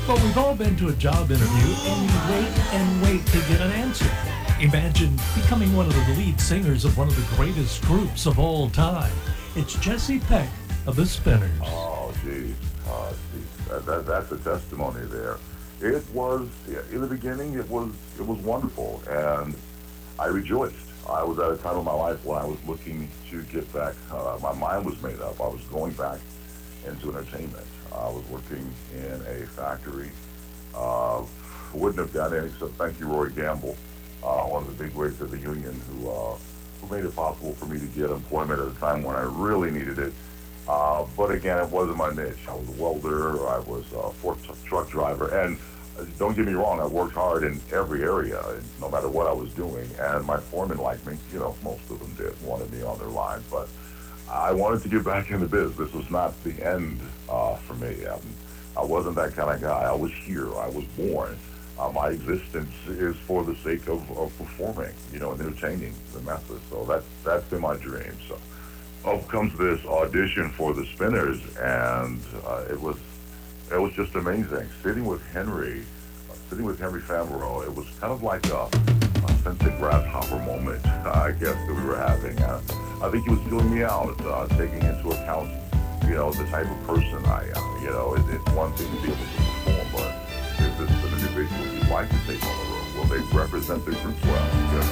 But we've all been to a job interview and wait to get an answer. Imagine becoming one of the lead singers of one of the greatest groups of all time. It's Jesse Peck of the Spinners. Oh, geez. That's a testimony there. It was, yeah, in the beginning, it was wonderful, and I rejoiced. I was at a time of my life when I was looking to get back. My mind was made up. I was going back into entertainment. I was working in a factory. Wouldn't have done it except thank you, Roy Gamble, one of the big wigs of the union, who made it possible for me to get employment at a time when I really needed it. But again, it wasn't my niche. I was a welder. I was a truck driver, and don't get me wrong, I worked hard in every area, no matter what I was doing. And my foreman liked me. You know, most of them did, wanted me on their line. But I wanted to get back in the biz. This was not the end for me. I wasn't that kind of guy. I was here. I was born. My existence is for the sake of performing, you know, and entertaining the masses. So that's been my dream. So up comes this audition for the Spinners, and it was just amazing. Sitting with Henry Favreau, it was kind of like a sense of grasshopper moment, I guess, that we were having. I think he was feeling me out, taking into account, you know, the type of person I am. You know, it's one thing to be able to perform, but is this an individual you'd like to take on the road? Will they represent the group well? You know,